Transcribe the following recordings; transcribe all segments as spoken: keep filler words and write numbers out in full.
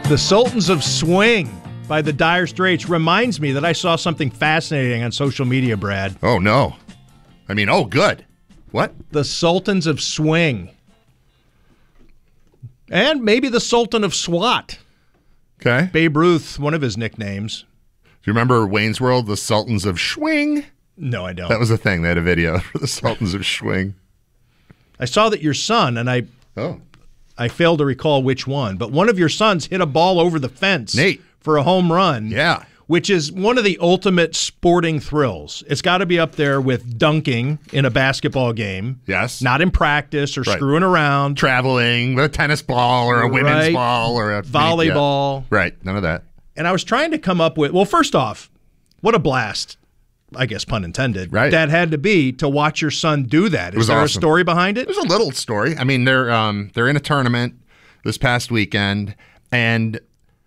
The Sultans of Swing by the Dire Straits reminds me that I saw something fascinating on social media, Brad. Oh, no. I mean, oh, good. What? The Sultans of Swing. And maybe the Sultan of SWAT. Okay. Babe Ruth, one of his nicknames. Do you remember Wayne's World, the Sultans of Schwing? No, I don't. That was a thing. They had a video for the Sultans of Schwing. I saw that your son, and I Oh. I failed to recall which one, but one of your sons hit a ball over the fence Nate. for a home run. Yeah. Which is one of the ultimate sporting thrills. It's got to be up there with dunking in a basketball game. Yes. Not in practice or Right. screwing around. Traveling with a tennis ball or a women's Right. ball or a Volleyball. Yeah. Right. None of that. And I was trying to come up with, well, first off, what a blast, I guess pun intended, Right. that had to be to watch your son do that. Is was there awesome. a story behind it? There's a little story. I mean, they're um, they're in a tournament this past weekend, and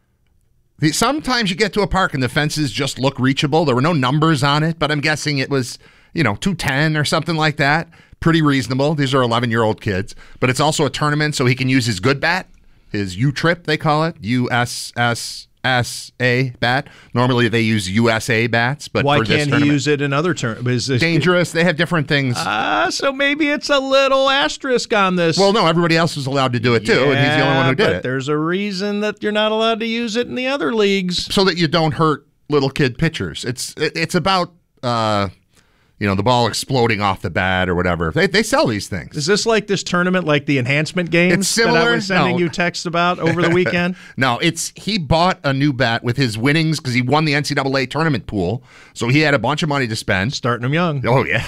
the, sometimes you get to a park and the fences just look reachable. There were no numbers on it, but I'm guessing it was, you know, two ten or something like that. Pretty reasonable. These are eleven-year-old kids, but it's also a tournament, so he can use his good bat, his U-Trip, they call it, U S S S A bat. Normally they use U S A bats, but Why for this can't he tournament, use it in other terms? dangerous. They have different things. Ah, so maybe it's a little asterisk on this. Well, no, everybody else was allowed to do it too, and he's the only one who did but it. There's a reason that you're not allowed to use it in the other leagues. So that you don't hurt little kid pitchers. It's it, it's about uh, you know, the ball exploding off the bat or whatever. They they sell these things. Is this like this tournament, like the enhancement games It's similar. that I was sending No. you texts about over the weekend? No, it's he bought a new bat with his winnings because he won the N C double A tournament pool, so he had a bunch of money to spend. Starting them young. Oh yeah.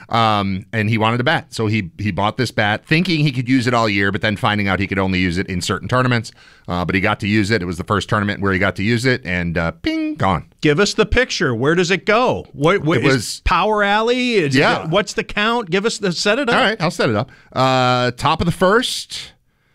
Um, and he wanted a bat. So he he bought this bat thinking he could use it all year, but then finding out he could only use it in certain tournaments. Uh, but he got to use it. It was the first tournament where he got to use it, and uh, ping, gone. Give us the picture. Where does it go? What, what It is was- Power Alley? Is Yeah. it- what's the count? Give us the set it up. All right, I'll set it up. Uh, top of the first,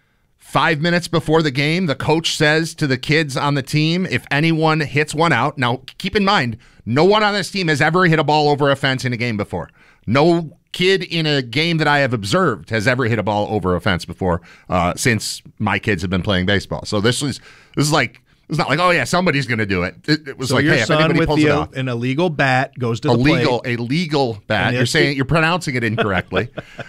five minutes before the game, the coach says to the kids on the team, if anyone hits one out, now keep in mind, no one on this team has ever hit a ball over a fence in a game before. No kid in a game that I have observed has ever hit a ball over a fence before uh, since my kids have been playing baseball. So this was this is like it's not like, oh yeah, somebody's going to do it. It, it was So like, your hey, if son anybody with pulls the, it off. an illegal bat goes to the A legal, plate. a legal bat. And You're if saying it- you're pronouncing it incorrectly.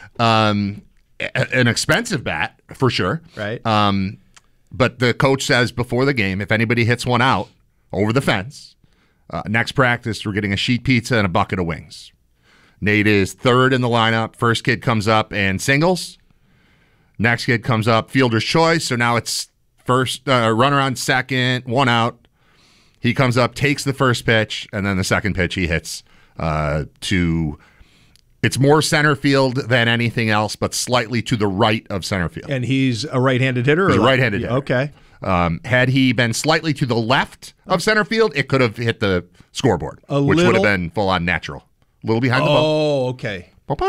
um, a- an expensive bat for sure. Right. Um, but the coach says before the game, if anybody hits one out over the fence, uh, next practice we're getting a sheet pizza and a bucket of wings. Nate is third in the lineup. First kid comes up and singles. Next kid comes up, fielder's choice. So now it's first uh, runner on second, one out. He comes up, takes the first pitch, and then the second pitch he hits uh, to. It's more center field than anything else, but slightly to the right of center field. And he's a right-handed hitter? He's or a left? right-handed Yeah, hitter. Okay. Um, had he been slightly to the left of center field, it could have hit the scoreboard, A which would have little- been full on natural. A little behind the ball. Oh, okay.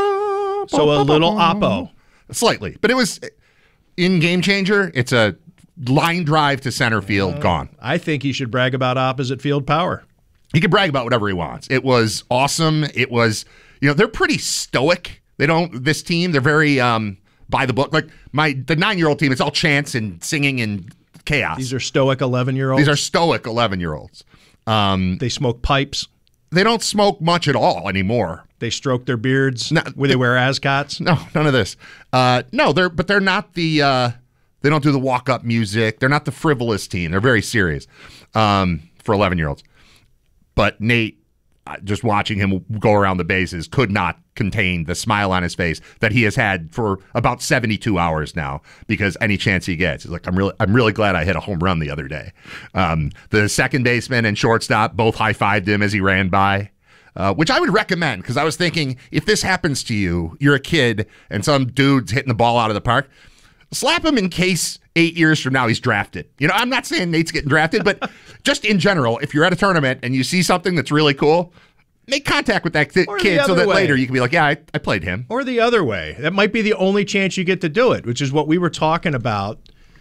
So a little oppo. Slightly. But it was in Game Changer, it's a line drive to center field, gone. I think he should brag about opposite field power. He can brag about whatever he wants. It was awesome. It was, you know, they're pretty stoic. They don't, this team, they're very um, by the book. Like my, the nine-year-old team, it's all chants and singing and chaos. These are stoic eleven-year-olds. These are stoic eleven-year-olds. Um, They smoke pipes. they don't smoke much at all anymore. They stroke their beards. No, where they wear ascots. No, none of this. Uh, no, they're but they're not the. Uh, they don't do the walk-up music. They're not the frivolous team. They're very serious um, for eleven-year-olds. But Nate, uh, just watching him go around the bases, could not contain the smile on his face that he has had for about seventy-two hours now. Because any chance he gets, he's like, "I'm really, I'm really glad I hit a home run the other day." Um, the second baseman and shortstop both high-fived him as he ran by. Uh, which I would recommend, because I was thinking, if this happens to you, you're a kid, and some dude's hitting the ball out of the park, slap him in case eight years from now he's drafted. You know, I'm not saying Nate's getting drafted, but just in general, if you're at a tournament and you see something that's really cool, make contact with that th- Or the kid so other that way. later you can be like, yeah, I, I played him. Or the other way. That might be the only chance you get to do it, which is what we were talking about.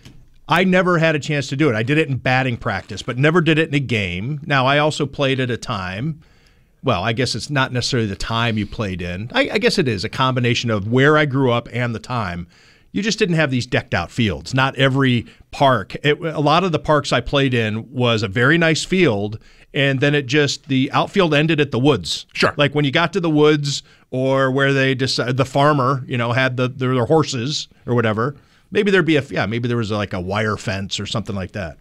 I never had a chance to do it. I did it in batting practice, but never did it in a game. Now, I also played at a time. Well, I guess it's not necessarily the time you played in. I, I guess it is a combination of where I grew up and the time. you just didn't have these decked out fields. Not every park. It, a lot of the parks I played in was a very nice field, and then it just, the outfield ended at the woods. Sure. Like when you got to the woods or where they decided, the farmer, you know, had the their, their horses or whatever, maybe there'd be a, yeah, maybe there was like a wire fence or something like that.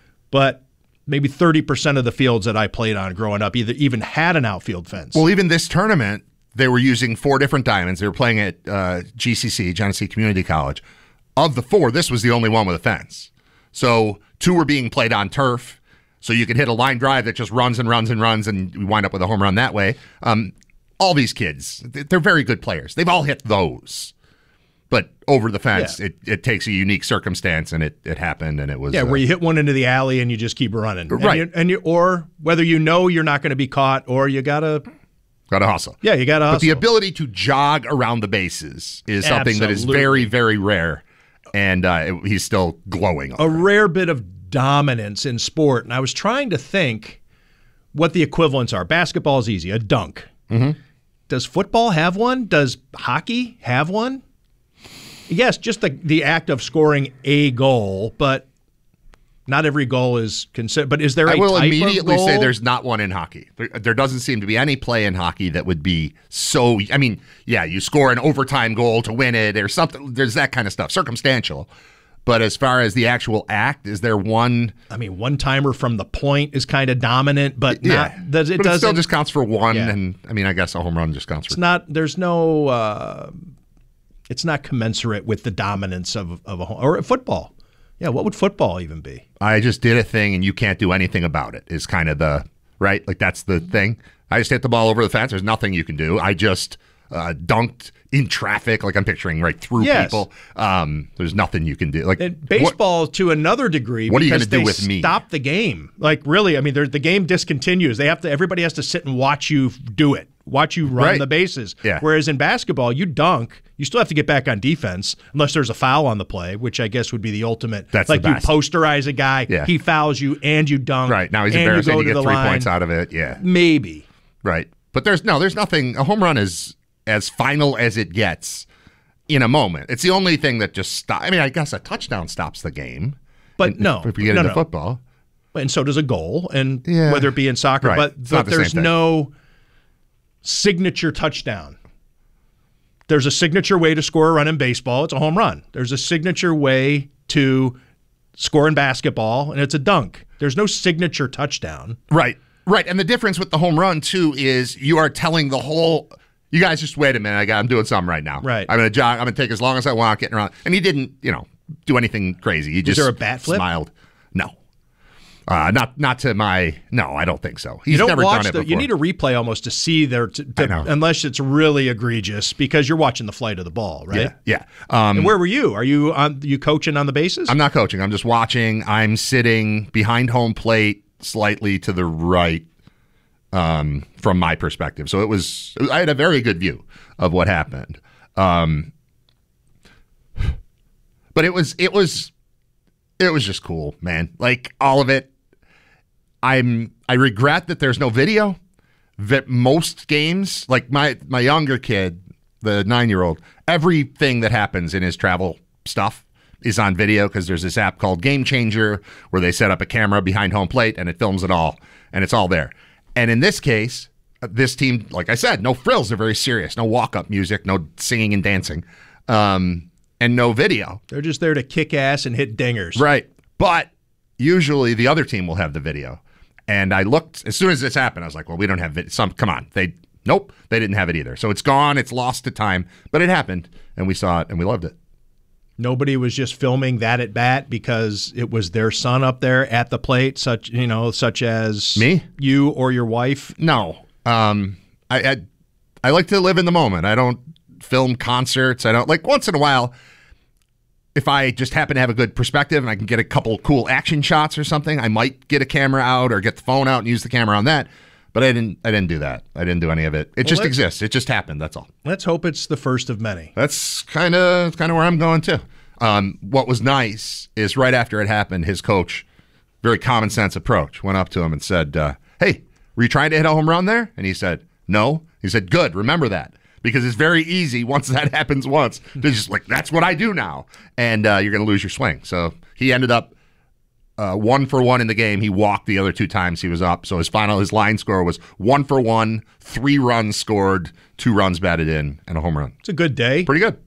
But maybe thirty percent of the fields that I played on growing up either even had an outfield fence. Well, even this tournament, they were using four different diamonds. They were playing at uh, G C C, Genesee Community College. Of the four, this was the only one with a fence. So two were being played on turf, so you could hit a line drive that just runs and runs and runs, and you wind up with a home run that way. Um, all these kids, they're very good players. They've all hit those. But over the fence, yeah. it, it takes a unique circumstance, and it, it happened, and it was... Yeah, uh, where you hit one into the alley and you just keep running. Right. And you, and you, or whether you know you're not going to be caught, or you got to... Got to hustle. Yeah, you got to hustle. But the ability to jog around the bases is something Absolutely. that is very, very rare, and uh, it, he's still glowing. A rare bit of dominance in sport, and I was trying to think what the equivalents are. Basketball is easy, a dunk. Mm-hmm. Does football have one? Does hockey have one? Yes, just the, the act of scoring a goal, but not every goal is considered. But is there a I will type immediately of goal? say there's not one in hockey. There, there doesn't seem to be any play in hockey that would be so. I mean, yeah, you score an overtime goal to win it or something. There's that kind of stuff, circumstantial. But as far as the actual act, is there one? I mean, one timer from the point is kind of dominant, but Yeah, not. Does it but doesn't it still just counts for one, Yeah. and I mean, I guess a home run just counts for. It's not. There's no. Uh, it's not commensurate with the dominance of of a or football. Yeah, what would football even be? I just did a thing, and you can't do anything about it. Is kind of the right. Like that's the thing. I just hit the ball over the fence. There's nothing you can do. I just uh, dunked in traffic, like I'm picturing right through Yes. people. Um, there's nothing you can do. Like And baseball what, to another degree. What are you going to do with me? Stop the game. Like really, I mean, the game discontinues. They have to. Everybody has to sit and watch you do it. Watch you run Right. the bases. Yeah. Whereas in basketball, you dunk, you still have to get back on defense unless there's a foul on the play, which I guess would be the ultimate. That's like the you best. posterize a guy, Yeah. he fouls you, and you dunk. Right now he's and embarrassed. You, And go you to get the three line. points out of it. Yeah, Maybe. right. But there's no, there's nothing. A home run is as final as it gets in a moment. It's the only thing that just stop. I mean, I guess a touchdown stops the game. But And no, if you get no, into no. football, And so does a goal, and Yeah. whether it be in soccer, Right. but, It's but not the there's same thing. no signature touchdown. There's a signature way to score a run in baseball. It's a home run. There's a signature way to score in basketball, and it's a dunk. There's no signature touchdown. right, right. And the difference with the home run too is you are telling the whole. You guys just wait a minute. I got. I'm doing something right now. Right. I'm gonna jog. I'm gonna take as long as I want getting around. And he didn't, you know, do anything crazy. He just there a bat flip? smiled. No. Uh, not not to my no, I don't think so. He's You don't never watch done it the. before. You need a replay almost to see there, to, to- I know. unless it's really egregious, because you're watching the flight of the ball, right? yeah, yeah. Um, And where were you? Are you on? You coaching on the bases? I'm not coaching. I'm just watching. I'm sitting behind home plate, slightly to the right, um, from my perspective. So it was. I had a very good view of what happened. Um, but it was. It was. It was just cool, man. Like all of it. I'm. I regret that there's no video. That most games, like my my younger kid, the nine year old, everything that happens in his travel stuff is on video because there's this app called Game Changer where they set up a camera behind home plate and it films it all and it's all there. And in this case, this team, like I said, no frills. They're very serious. No walk up music. No singing and dancing, um, and no video. They're just there to kick ass and hit dingers. Right. But usually the other team will have the video. And I looked, as soon as this happened, I was like, well, we don't have it. Some, come on. They, nope, they didn't have it either. So it's gone. It's lost to time. But it happened. And we saw it and we loved it. Nobody was just filming that at bat because it was their son up there at the plate, such you know, such as Me? you or your wife. No. Um, I, I, I like to live in the moment. I don't film concerts. I don't, like, once in a while, if I just happen to have a good perspective and I can get a couple cool action shots or something, I might get a camera out or get the phone out and use the camera on that. But I didn't. I didn't do that. I didn't do any of it. It just let's- exists. It just happened. That's all. Let's hope it's the first of many. That's kind of kind of where I'm going too. Um, what was nice is right after it happened, his coach, very common sense approach, went up to him and said, uh, "Hey, were you trying to hit a home run there?" And he said, "No." He said, "Good. Remember that." because it's very easy once that happens once to just like, that's what I do now. And uh, you're going to lose your swing. So he ended up uh, one for one in the game. He walked the other two times he was up. So his final, his line score was one for one, three runs scored, two runs batted in, and a home run. It's a good day. Pretty good.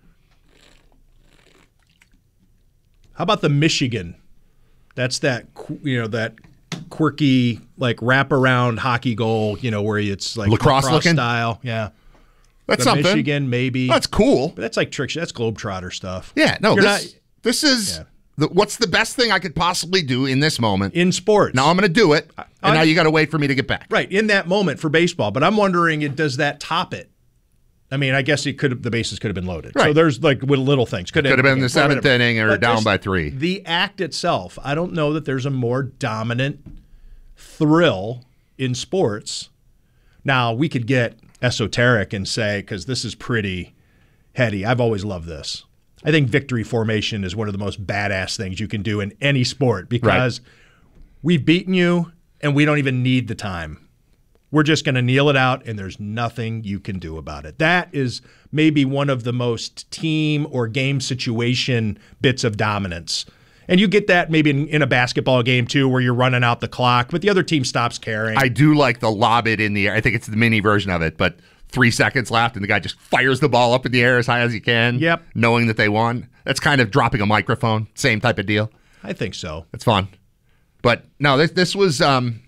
How about the Michigan? That's that, you know, that quirky, like, wraparound hockey goal, you know, where it's like lacrosse, lacrosse looking style. Yeah. That's the something. Michigan, maybe. That's cool. But that's like trick. That's Globetrotter stuff. Yeah, no, You're this, not, this is, yeah. the, what's the best thing I could possibly do in this moment? In sports. Now I'm going to do it, and I, now you got to wait for me to get back. Right, in that moment for baseball. But I'm wondering, does that top it? I mean, I guess it could have, the bases could have been loaded. Right. So there's like with little things. Could, could have been the seventh whatever. inning or But down this- by three. The act itself, I don't know that there's a more dominant thrill in sports. Now, we could get esoteric and say, because this is pretty heady. I've always loved this. I think victory formation is one of the most badass things you can do in any sport because right. we've beaten you and we don't even need the time. We're just going to kneel it out, and there's nothing you can do about it. That is maybe one of the most team or game situation bits of dominance. And you get that maybe in, in a basketball game, too, where you're running out the clock, but the other team stops caring. I do like the lob it in the air. I think it's the mini version of it, but three seconds left, and the guy just fires the ball up in the air as high as he can, Yep. knowing that they won. That's kind of dropping a microphone. Same type of deal. I think so. It's fun. But, no, this, this was... Um,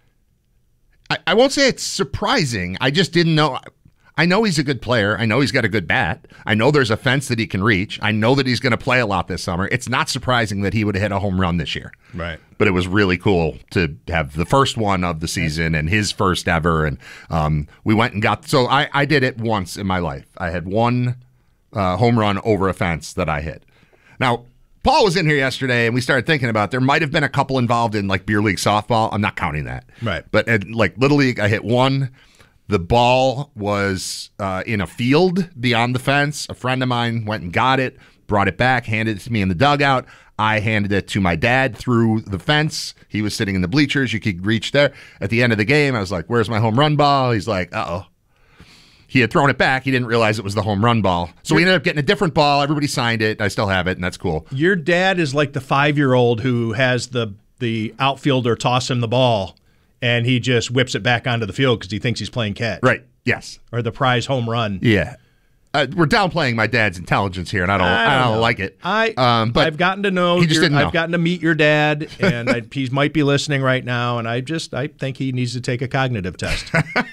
I, I won't say it's surprising. I just didn't know. I know he's a good player. I know he's got a good bat. I know there's a fence that he can reach. I know that he's going to play a lot this summer. It's not surprising that he would have hit a home run this year. Right. But it was really cool to have the first one of the season and his first ever. And um, we went and got – so I, I did it once in my life. I had one uh, home run over a fence that I hit. Now – Paul was in here yesterday, and we started thinking about there might have been a couple involved in like beer league softball. I'm not counting that. Right. But at, like Little League, I hit one. The ball was uh, in a field beyond the fence. A friend of mine went and got it, brought it back, handed it to me in the dugout. I handed it to my dad through the fence. He was sitting in the bleachers. You could reach there. At the end of the game, I was like, where's my home run ball? He's like, uh-oh. He had thrown it back. He didn't realize it was the home run ball. So we ended up getting a different ball. Everybody signed it. I still have it, and that's cool. Your dad is like the five-year-old who has the the outfielder toss him the ball, and he just whips it back onto the field because he thinks he's playing catch. Right. Yes. Or the prize home run. Yeah. Uh, we're downplaying my dad's intelligence here, and I don't. I I don't, don't know. like it. I um, but I've gotten to know. he just your, didn't know. I've gotten to meet your dad, and I, he might be listening right now. And I just I think he needs to take a cognitive test.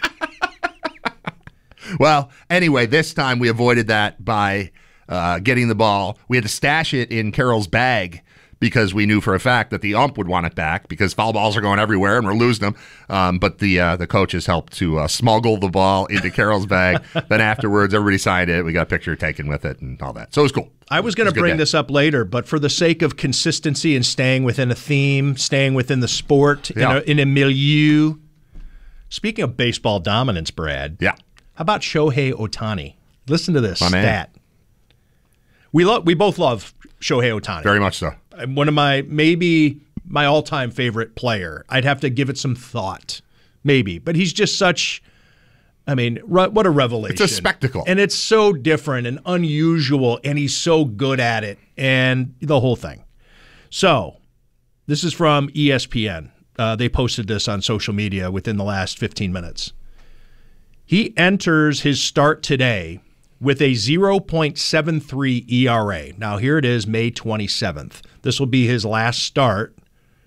Well, anyway, this time we avoided that by uh, getting the ball. We had to stash it in Carroll's bag because we knew for a fact that the ump would want it back because foul balls are going everywhere and we're losing them. Um, but the uh, the coaches helped to uh, smuggle the ball into Carroll's bag. Then afterwards, everybody signed it. We got a picture taken with it and all that. So it was cool. I was going to bring this up later, but for the sake of consistency and staying within a theme, staying within the sport, Yeah. in, a, in a milieu. Speaking of baseball dominance, Brad. Yeah. How about Shohei Ohtani? Listen to this My man. stat. We love. We both love Shohei Ohtani. Very much so. One of my, maybe my all-time favorite player. I'd have to give it some thought, maybe. But he's just such, I mean, re- what a revelation. It's a spectacle. And it's so different and unusual, and he's so good at it, and the whole thing. So, this is from E S P N. Uh, they posted this on social media within the last fifteen minutes. He enters his start today with a zero point seven three E R A. Now, here it is, May twenty-seventh. This will be his last start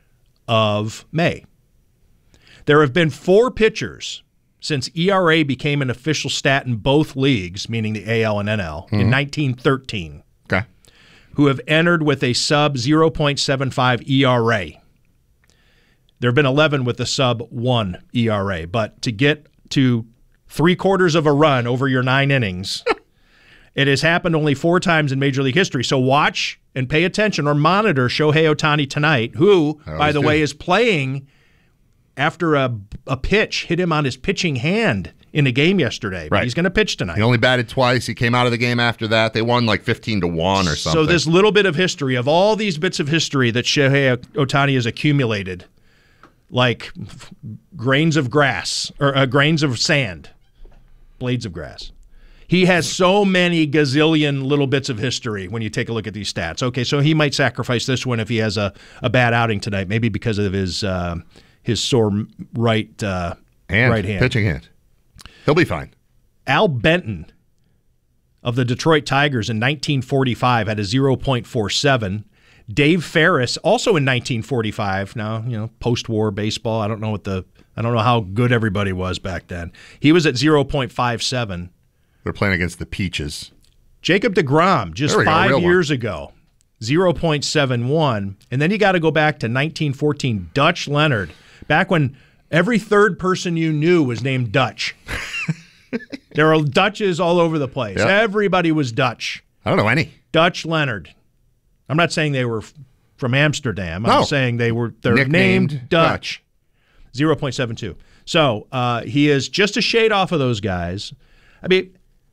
of May. There have been four pitchers since E R A became an official stat in both leagues, meaning the A L and N L, mm-hmm. in nineteen thirteen, Okay. who have entered with a sub zero point seven five E R A. There have been eleven with a sub one E R A, but to get to three quarters of a run over your nine innings, it has happened only four times in Major League history. So watch and pay attention or monitor Shohei Ohtani tonight, who, by the good. way, is playing after a, a pitch hit him on his pitching hand in a game yesterday. But Right. he's going to pitch tonight. He only batted twice. He came out of the game after that. They won like fifteen to one or something. So this little bit of history, of all these bits of history that Shohei Ohtani has accumulated, like grains of grass, or uh, grains of sand, blades of grass. He has so many gazillion little bits of history when you take a look at these stats. Okay, so he might sacrifice this one if he has a, a bad outing tonight, maybe because of his uh, his sore right uh, hand, right hand. Pitching hand. He'll be fine. Al Benton of the Detroit Tigers in nineteen forty-five had a oh point four seven. Dave Ferris, also in nineteen forty-five. Now, you know, post-war baseball. I don't know what the I don't know how good everybody was back then. He was at oh point five seven. They're playing against the Peaches. Jacob deGrom, just five go, years one. ago, oh point seven one. And then you got to go back to nineteen fourteen, Dutch Leonard, back when every third person you knew was named Dutch. There are Dutches all over the place. Yep. Everybody was Dutch. I don't know any. Dutch Leonard. I'm not saying they were f- from Amsterdam. No. I'm saying they were they're Nicknamed named Dutch. Dutch. oh point seven two. So uh, he is just a shade off of those guys. I mean,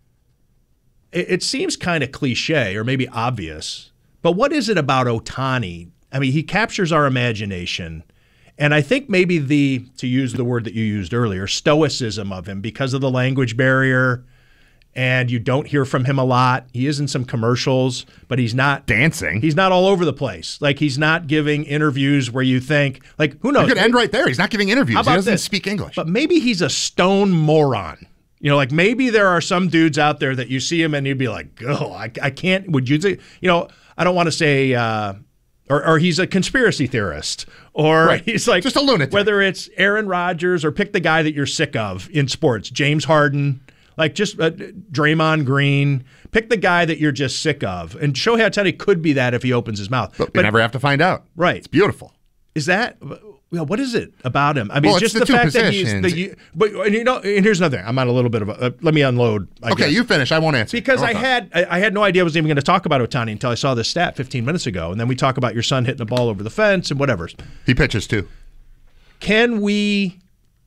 it, it seems kind of cliche or maybe obvious, but what is it about Ohtani? I mean, he captures our imagination. And I think maybe the, to use the word that you used earlier, stoicism of him because of the language barrier, and you don't hear from him a lot. He is in some commercials, but he's not dancing. He's not all over the place. Like, he's not giving interviews where you think, like, who knows? You could end right there. He's not giving interviews. How He about doesn't this? speak English. But maybe he's a stone moron. You know, like maybe there are some dudes out there that you see him and you'd be like, oh, I, I can't, would you say, you know, I don't want to say, uh, Or, or he's a conspiracy theorist, or Right. he's like Just a lunatic. Whether it's Aaron Rodgers or pick the guy that you're sick of in sports, James Harden, like just uh, Draymond Green, pick the guy that you're just sick of. And Shohei Ohtani could be that if he opens his mouth. But, but we never have to find out. Right. It's beautiful. Is that? Well, what is it about him? I mean, Well, it's just it's the the, two fact that he's positions. the. But and you know, and here's another thing. I'm on a little bit of a. Uh, let me unload. I Okay, guess. you finish. I won't answer. Because I Okay. had I I had no idea I was even going to talk about Ohtani until I saw this stat fifteen minutes ago, and then we talk about your son hitting the ball over the fence and whatever. He pitches too. Can we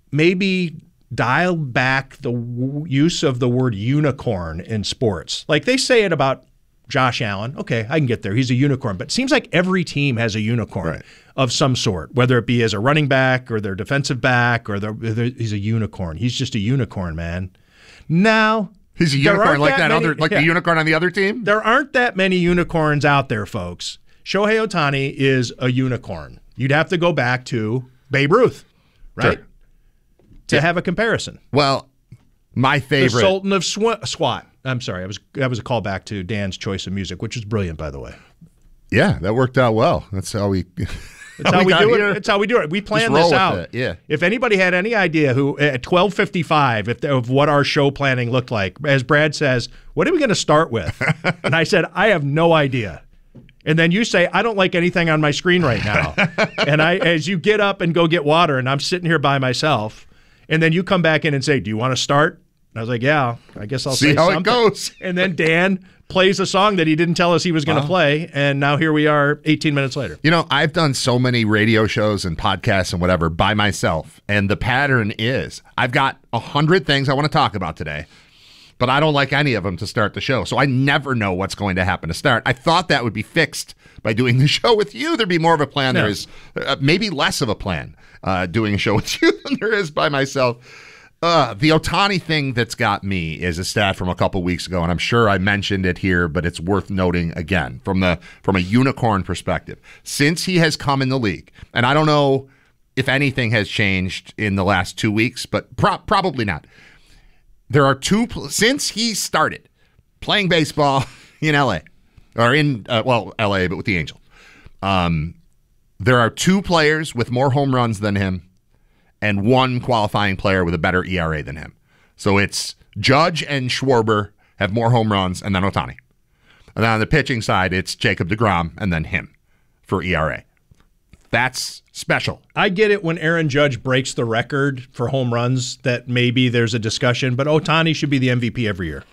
maybe dial back the w- use of the word unicorn in sports? Like they say it about Josh Allen. Okay, I can get there. He's a unicorn. But it seems like every team has a unicorn Right. of some sort, whether it be as a running back or their defensive back or their, their, he's a unicorn. He's just a unicorn, man. Now, He's a there unicorn aren't like that, many- other like yeah. the unicorn on the other team. There aren't that many unicorns out there, folks. Shohei Ohtani is a unicorn. You'd have to go back to Babe Ruth, right? Sure. To Yeah. have a comparison. Well, my The favorite. Sultan of Sw- Swat. I'm sorry, I was that was a callback to Dan's choice of music, which was brilliant, by the way. Yeah, that worked out well. That's how we. That's how we, got do here. it. That's how we do it. We plan roll this with out. it, yeah. If anybody had any idea who at twelve fifty-five if of what our show planning looked like, as Brad says, what are we going to start with? And I said, I have no idea. And then you say, I don't like anything on my screen right now. And I, as you get up and go get water, and I'm sitting here by myself, and then you come back in and say, do you want to start? And I was like, yeah, I guess I'll See say how it something. goes. And then Dan plays a song that he didn't tell us he was going to Wow. play, and now here we are eighteen minutes later. You know, I've done so many radio shows and podcasts and whatever by myself, and the pattern is I've got a hundred things I want to talk about today, but I don't like any of them to start the show, so I never know what's going to happen to start. I thought that would be fixed by doing the show with you. There'd be more of a plan. No. There is uh, maybe less of a plan uh, doing a show with you than there is by myself. Uh, the Ohtani thing that's got me is a stat from a couple weeks ago, and I'm sure I mentioned it here, but it's worth noting again from the from a unicorn perspective. Since he has come in the league, and I don't know if anything has changed in the last two weeks, but pro- probably not. There are two pl- since he started playing baseball in L A or in uh, well L A, but with the Angels. Um, there are two players with more home runs than him, and one qualifying player with a better E R A than him. So it's Judge and Schwarber have more home runs, and then Ohtani. And then on the pitching side, it's Jacob deGrom and then him for E R A. That's special. I get it when Aaron Judge breaks the record for home runs that maybe there's a discussion, but Ohtani should be the M V P every year.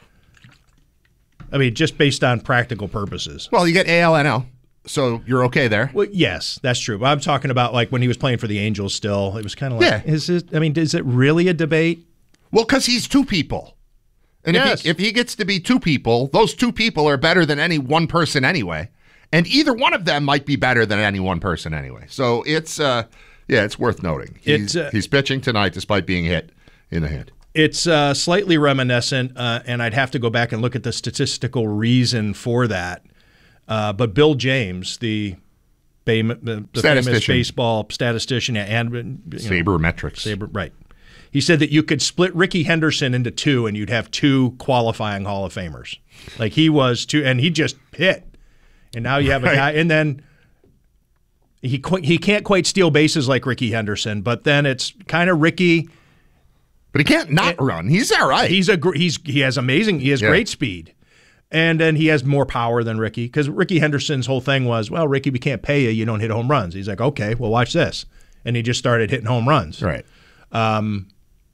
I mean, just based on practical purposes. Well, you get A L N L, so you're okay there. Well, yes, that's true. But I'm talking about like when he was playing for the Angels still. It was kind of like, Yeah. is it, I mean, is it really a debate? Well, because he's two people. And Yes. if, he, if he gets to be two people, those two people are better than any one person anyway. And either one of them might be better than any one person anyway. So it's, uh, yeah, it's worth noting. He's, It's, uh, he's pitching tonight despite being hit in the head. It's uh, slightly reminiscent, uh, and I'd have to go back and look at the statistical reason for that. Uh, but Bill James, the, Bay, the, the famous baseball statistician and you know, Sabermetrics, Saber, right? He said that you could split Ricky Henderson into two, and you'd have two qualifying Hall of Famers. Like he was two, and he just hit, and now you have a right. guy, and then he he can't quite steal bases like Ricky Henderson, but then it's kind of Ricky. But he can't not run. He's all right. He's a he's he has amazing. He has yeah. great speed, and then he has more power than Ricky. Because Ricky Henderson's whole thing was, well, Ricky, we can't pay you. You don't hit home runs. He's like, okay, well, watch this, and he just started hitting home runs. Right. Um.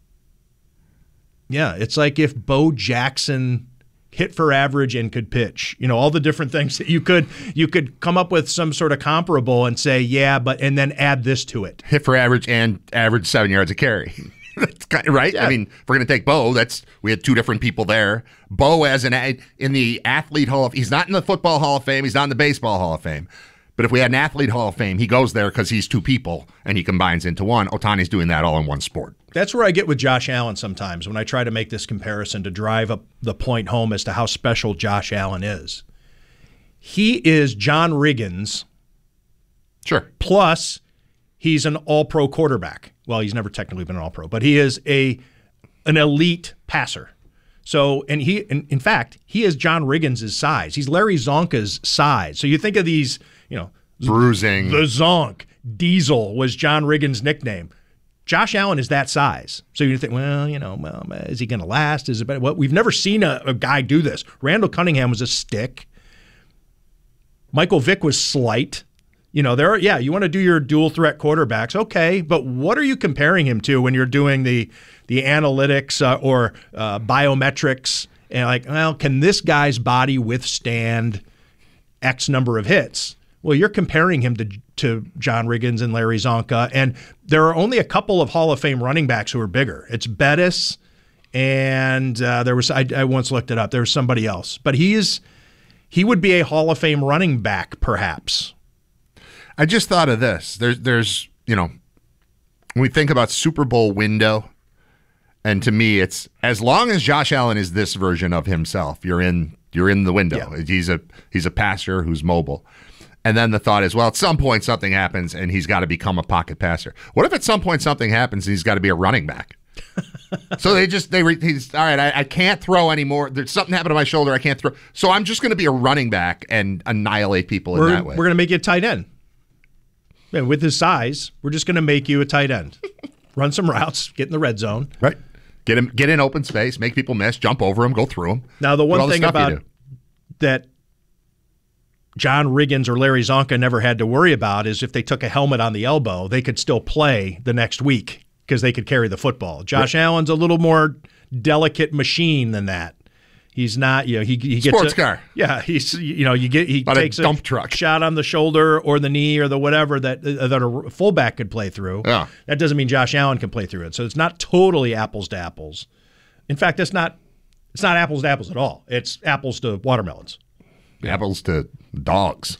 Yeah, it's like if Bo Jackson hit for average and could pitch. You know, all the different things that you could you could come up with some sort of comparable and say, yeah, but and then add this to it. Hit for average and average seven yards a carry. That's kind of, right? Yeah. I mean, if we're going to take Bo, that's we had two different people there. Bo as an in the athlete hall of he's not in the football hall of fame, he's not in the baseball hall of fame. But if we had an athlete hall of fame, he goes there because he's two people and he combines into one. Ohtani's doing that all in one sport. That's where I get with Josh Allen sometimes when I try to make this comparison to drive up the point home as to how special Josh Allen is. He is John Riggins. Sure. Plus, he's an all-pro quarterback. Well, he's never technically been an all-pro, but he is a an elite passer. So, and he, in, in fact, he is John Riggins' size. He's Larry Zonka's size. So you think of these, you know, bruising. The Zonk, Diesel was John Riggins' nickname. Josh Allen is that size. So you think, well, you know, well, is he going to last? Is it better? Well, we've never seen a, a guy do this. Randall Cunningham was a stick. Michael Vick was slight. You know, there are, yeah, you want to do your dual threat quarterbacks, okay, but what are you comparing him to when you're doing the the analytics uh, or uh, biometrics? And like, well, can this guy's body withstand X number of hits? Well, you're comparing him to to John Riggins and Larry Zonka, and there are only a couple of Hall of Fame running backs who are bigger. It's Bettis, and uh, there was I, I once looked it up. There was somebody else, but he is he would be a Hall of Fame running back, perhaps. I just thought of this. There's, there's, you know, when we think about Super Bowl window, and to me, it's as long as Josh Allen is this version of himself, you're in, you're in the window. Yeah. He's a, he's a passer who's mobile. And then the thought is, well, at some point something happens and he's got to become a pocket passer. What if at some point something happens and he's got to be a running back? So they just, they, he's, all right, I, I can't throw anymore. There's something happened to my shoulder. I can't throw. So I'm just going to be a running back and annihilate people we're, in that way. We're going to make you a tight end. And with his size, we're just going to make you a tight end. Run some routes, get in the red zone. Right. Get him, get in open space, make people miss, jump over him, go through him. Now, the one thing about that John Riggins or Larry Zonka never had to worry about is if they took a helmet on the elbow, they could still play the next week because they could carry the football. Josh right. Allen's a little more delicate machine than that. He's not, you know, he he gets sports a, car. Yeah, he's, you know, you get he About takes a dump a truck shot on the shoulder or the knee or the whatever that uh, that a fullback could play through. Yeah. That doesn't mean Josh Allen can play through it. So it's not totally apples to apples. In fact, it's not it's not apples to apples at all. It's apples to watermelons. Apples to dogs.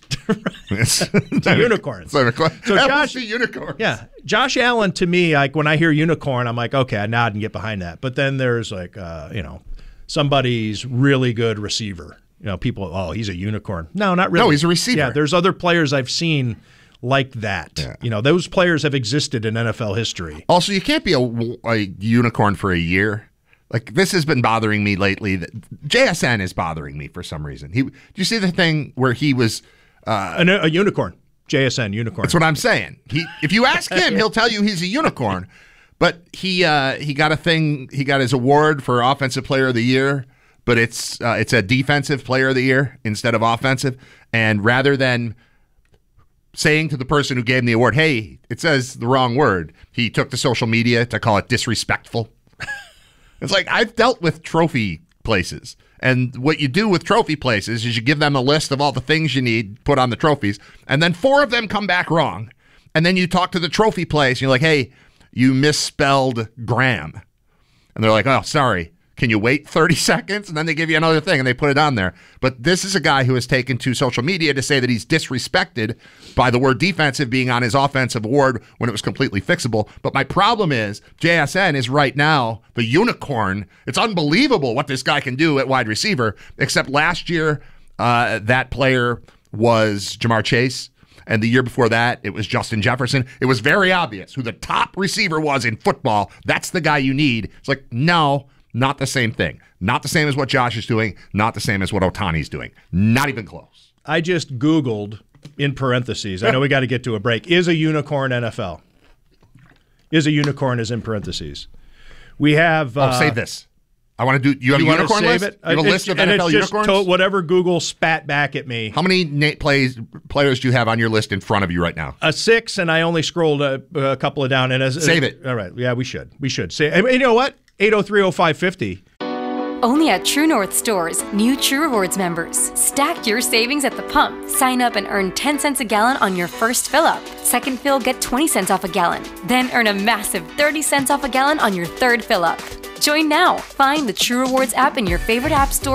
To unicorns. So apples Josh, to unicorns. Yeah. Josh Allen, to me, like when I hear unicorn, I'm like, okay, I nod and get behind that. But then there's like, uh, you know, somebody's really good receiver. You know, people, oh, he's a unicorn. No, not really. No, he's a receiver. Yeah, there's other players I've seen like that. Yeah. You know, those players have existed in N F L history. Also, you can't be a, a unicorn for a year. Like, this has been bothering me lately. That J S N is bothering me for some reason. He, do you see the thing where he was uh, a, a unicorn? J S N, unicorn. That's what I'm saying. He, if you ask him, he'll tell you he's a unicorn. But he uh, he got a thing. He got his award for Offensive Player of the Year, but it's uh, it's a Defensive Player of the Year instead of offensive. And rather than saying to the person who gave him the award, "Hey, it says the wrong word," he took to social media to call it disrespectful. It's like, I've dealt with trophy places, and what you do with trophy places is you give them a list of all the things you need put on the trophies, and then four of them come back wrong, and then you talk to the trophy place, and you're like, "Hey, you misspelled Graham," and they're like, "Oh, sorry. Can you wait thirty seconds? And then they give you another thing and they put it on there. But this is a guy who has taken to social media to say that he's disrespected by the word defensive being on his offensive award when it was completely fixable. But my problem is J S N is right now the unicorn. It's unbelievable what this guy can do at wide receiver, except last year uh, that player was Jamar Chase. And the year before that, it was Justin Jefferson. It was very obvious who the top receiver was in football. That's the guy you need. It's like, no, not the same thing. Not the same as what Josh is doing. Not the same as what Ohtani's doing. Not even close. I just Googled, in parentheses, I know we got to get to a break, is a unicorn N F L? Is a unicorn is in parentheses. We have... Oh, uh, save this. I want to do. You have you a unicorn save list. It? You have a it's, list of and N F L it's just unicorns. To, whatever Google spat back at me. How many Nate plays players do you have on your list in front of you right now? A six, and I only scrolled a, a couple of down. And as, Save it. All right. Yeah, we should. We should. Say, and you know what? eight oh three oh five fifty. Only at True North stores, new True Rewards members. Stack your savings at the pump. Sign up and earn ten cents a gallon on your first fill up. Second fill, get twenty cents off a gallon. Then earn a massive thirty cents off a gallon on your third fill up. Join now. Find the True Rewards app in your favorite app store.